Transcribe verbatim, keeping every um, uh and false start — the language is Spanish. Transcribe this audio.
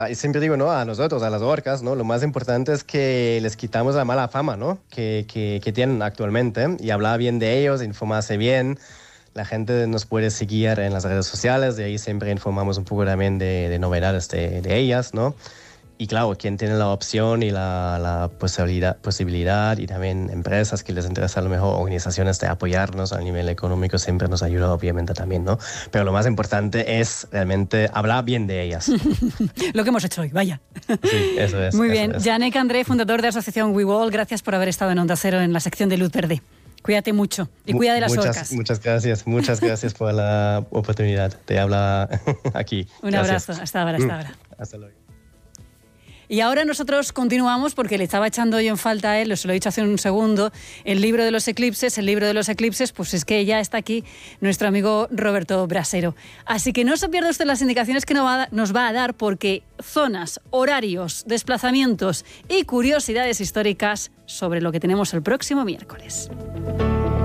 Y siempre digo, ¿no? A nosotros, a las orcas, ¿no? Lo más importante es que les quitamos la mala fama, ¿no? Que, que, que tienen actualmente y hablar bien de ellos, informarse bien. La gente nos puede seguir en las redes sociales, de ahí siempre informamos un poco también de, de novedades de, de ellas, ¿no? Y claro, quien tiene la opción y la, la posibilidad, posibilidad y también empresas que les interesa a lo mejor, organizaciones de apoyarnos a nivel económico, siempre nos ayuda obviamente también, ¿no? Pero lo más importante es realmente hablar bien de ellas. Lo que hemos hecho hoy, vaya. Sí, eso es. Muy eso bien. es. Yannick André, fundador de Asociación WeWall, gracias por haber estado en Onda Cero en la sección de Luz Verde. Cuídate mucho y cuida de las muchas, orcas. Muchas gracias, muchas gracias por la oportunidad de hablar aquí. Un Gracias. abrazo, hasta ahora, hasta ahora. Hasta luego. Y ahora nosotros continuamos porque le estaba echando yo en falta a él, os lo he dicho hace un segundo, el libro de los eclipses, el libro de los eclipses, pues es que ya está aquí nuestro amigo Roberto Brasero. Así que no se pierda usted las indicaciones que nos va a, nos va a dar, porque zonas, horarios, desplazamientos y curiosidades históricas sobre lo que tenemos el próximo miércoles.